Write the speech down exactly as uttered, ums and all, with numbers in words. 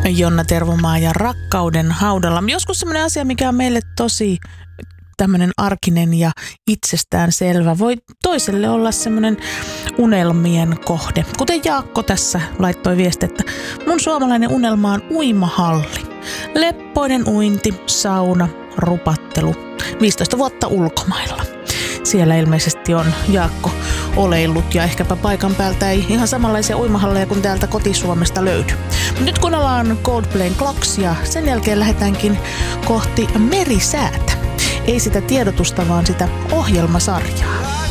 Jonna Tervomaa ja Rakkauden haudalla. Joskus semmoinen asia, mikä on meille tosi tämmöinen arkinen ja itsestään selvä, voi toiselle olla semmoinen unelmien kohde. Kuten Jaakko tässä laittoi viesti, että mun suomalainen unelma on uimahalli. Leppoinen uinti, sauna, rupattelu. viisitoista vuotta ulkomailla. Siellä ilmeisesti on Jaakko oleillut ja ehkäpä paikan päältä ei ihan samanlaisia uimahalleja kuin täältä kotisuomesta löydy. Nyt kuunnellaan Coldplayn Clocks ja sen jälkeen lähdetäänkin kohti merisäätä. Ei sitä tiedotusta, vaan sitä ohjelmasarjaa.